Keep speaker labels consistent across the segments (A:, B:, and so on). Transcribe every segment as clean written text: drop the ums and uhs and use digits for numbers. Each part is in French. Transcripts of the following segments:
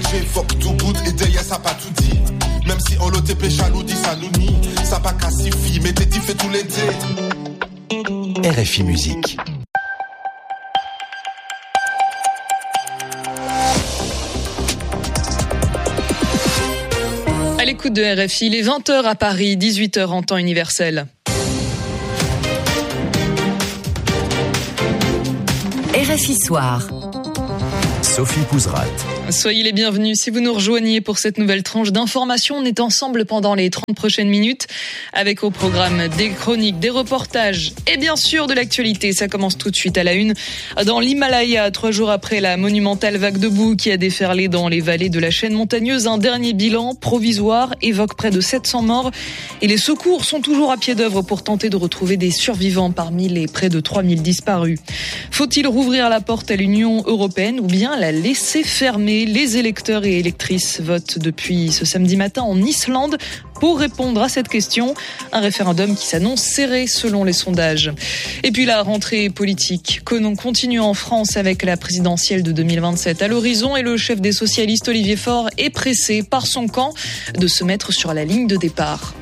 A: bouger, fuck tout bout et derrière ça pas tout dit. Même si on l'OTP chaloudi, ça nous nie. Ça pas cassifi, mais t'es dit fait tous les dés.
B: RFI Musique.
C: À l'écoute de RFI, il est 20h à Paris, 18h en temps universel.
D: RFI Soir.
B: Sophie Pouzrat.
C: Soyez les bienvenus si vous nous rejoignez pour cette nouvelle tranche d'information. On est ensemble pendant les 30 prochaines minutes avec au programme des chroniques, des reportages et bien sûr de l'actualité. Ça commence tout de suite à la une. Dans l'Himalaya, 3 jours après la monumentale vague de boue qui a déferlé dans les vallées de la chaîne montagneuse, un dernier bilan provisoire évoque près de 700 morts et les secours sont toujours à pied d'œuvre pour tenter de retrouver des survivants parmi les près de 3000 disparus. Faut-il rouvrir la porte à l'Union européenne ou bien la laisser fermer? Les électeurs et électrices votent depuis ce samedi matin en Islande. Pour répondre à cette question, un référendum qui s'annonce serré selon les sondages. Et puis la rentrée politique que l'on continue en France avec la présidentielle de 2027 à l'horizon et le chef des socialistes Olivier Faure est pressé par son camp de se mettre sur la ligne de départ.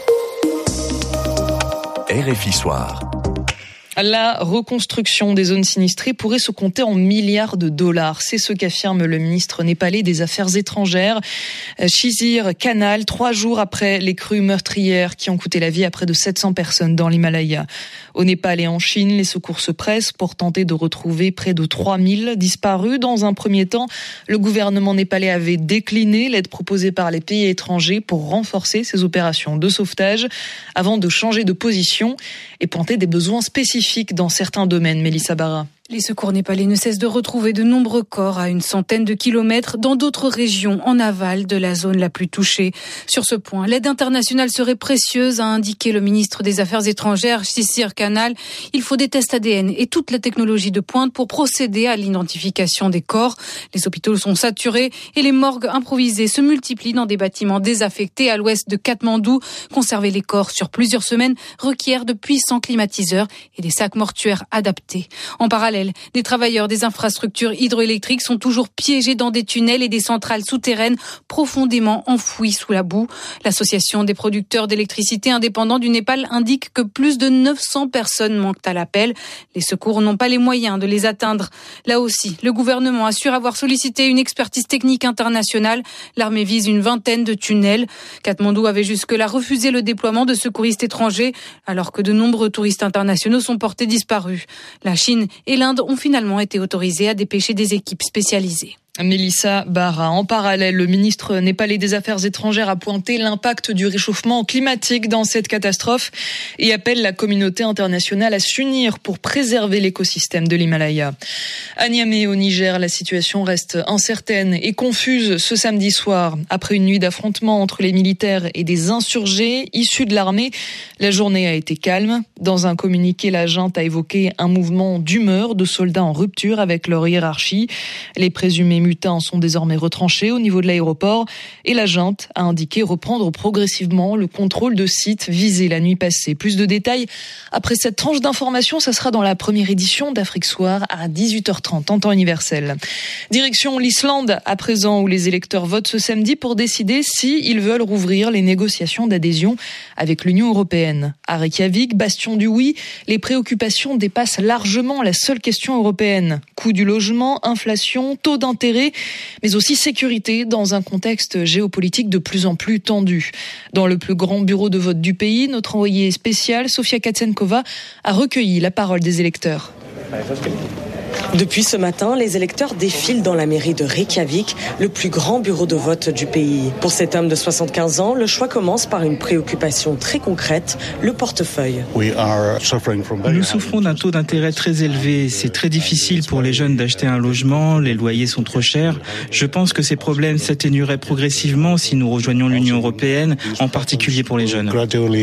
B: RFI Soir.
C: La reconstruction des zones sinistrées pourrait se compter en milliards de dollars. C'est ce qu'affirme le ministre népalais des Affaires étrangères, Shishir Kanal, 3 jours après les crues meurtrières qui ont coûté la vie à près de 700 personnes dans l'Himalaya. Au Népal et en Chine, les secours se pressent pour tenter de retrouver près de 3000 disparus. Dans un premier temps, le gouvernement népalais avait décliné l'aide proposée par les pays étrangers pour renforcer ses opérations de sauvetage avant de changer de position et pointer des besoins spécifiques dans certains domaines. Mélissa Barra.
E: Les secours népalais ne cessent de retrouver de nombreux corps à une centaine de kilomètres dans d'autres régions en aval de la zone la plus touchée. Sur ce point, l'aide internationale serait précieuse, a indiqué le ministre des Affaires étrangères, Shishir Kanal. Il faut des tests ADN et toute la technologie de pointe pour procéder à l'identification des corps. Les hôpitaux sont saturés et les morgues improvisées se multiplient dans des bâtiments désaffectés à l'ouest de Katmandou. Conserver les corps sur plusieurs semaines requiert de puissants climatiseurs et des sacs mortuaires adaptés. En parallèle, des travailleurs des infrastructures hydroélectriques sont toujours piégés dans des tunnels et des centrales souterraines profondément enfouies sous la boue. L'association des producteurs d'électricité indépendants du Népal indique que plus de 900 personnes manquent à l'appel. Les secours n'ont pas les moyens de les atteindre. Là aussi, le gouvernement assure avoir sollicité une expertise technique internationale. L'armée vise une vingtaine de tunnels. Katmandou avait jusque-là refusé le déploiement de secouristes étrangers, alors que de nombreux touristes internationaux sont portés disparus. La Chine et l'Inde ont finalement été autorisés à dépêcher des équipes spécialisées.
C: Mélissa Barra. En parallèle, le ministre népalais des Affaires étrangères a pointé l'impact du réchauffement climatique dans cette catastrophe et appelle la communauté internationale à s'unir pour préserver l'écosystème de l'Himalaya. À Niamey, au Niger, la situation reste incertaine et confuse ce samedi soir. Après une nuit d'affrontements entre les militaires et des insurgés issus de l'armée, la journée a été calme. Dans un communiqué, la junte a évoqué un mouvement d'humeur de soldats en rupture avec leur hiérarchie. Les présumés mutins sont désormais retranchés au niveau de l'aéroport et la junte a indiqué reprendre progressivement le contrôle de sites visés la nuit passée. Plus de détails après cette tranche d'information, ça sera dans la première édition d'Afrique Soir à 18h30 en temps universel. Direction l'Islande à présent où les électeurs votent ce samedi pour décider s'ils veulent rouvrir les négociations d'adhésion avec l'Union européenne. À Reykjavik, bastion du oui, les préoccupations dépassent largement la seule question européenne. Coût du logement, inflation, taux d'intérêt, mais aussi sécurité dans un contexte géopolitique de plus en plus tendu. Dans le plus grand bureau de vote du pays, notre envoyée spéciale, Sofia Katsenkova, a recueilli la parole des électeurs.
F: Depuis ce matin, les électeurs défilent dans la mairie de Reykjavik, le plus grand bureau de vote du pays. Pour cet homme de 75 ans, le choix commence par une préoccupation très concrète, le portefeuille.
G: Nous souffrons d'un taux d'intérêt très élevé. C'est très difficile pour les jeunes d'acheter un logement, les loyers sont trop chers. Je pense que ces problèmes s'atténueraient progressivement si nous rejoignions l'Union européenne, en particulier pour les jeunes.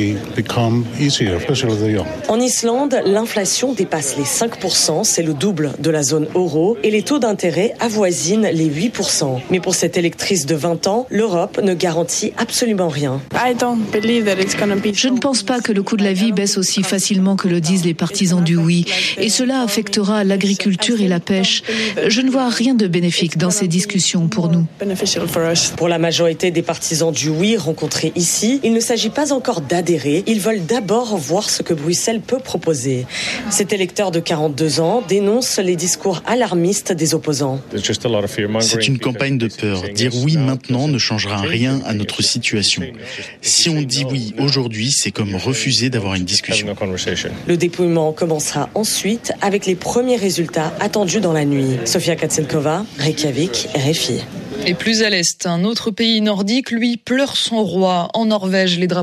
F: En Islande, l'inflation dépasse les 5%, c'est le double de la zone euro et les taux d'intérêt avoisinent les 8%. Mais pour cette électrice de 20 ans, l'Europe ne garantit absolument rien.
H: Je ne pense pas que le coût de la vie baisse aussi facilement que le disent les partisans du oui. Et cela affectera l'agriculture et la pêche. Je ne vois rien de bénéfique dans ces discussions pour nous.
F: Pour la majorité des partisans du oui rencontrés ici, il ne s'agit pas encore d'adhérer. Ils veulent d'abord voir ce que Bruxelles peut proposer. Cet électeur de 42 ans dénonce les discours alarmistes des opposants.
I: C'est une campagne de peur. Dire oui maintenant ne changera rien à notre situation. Si on dit oui aujourd'hui, c'est comme refuser d'avoir une discussion.
F: Le dépouillement commencera ensuite avec les premiers résultats attendus dans la nuit. Sofia Katsenkova, Reykjavik, RFI.
C: Et plus à l'est, un autre pays nordique, lui, pleure son roi. En Norvège, les drapeaux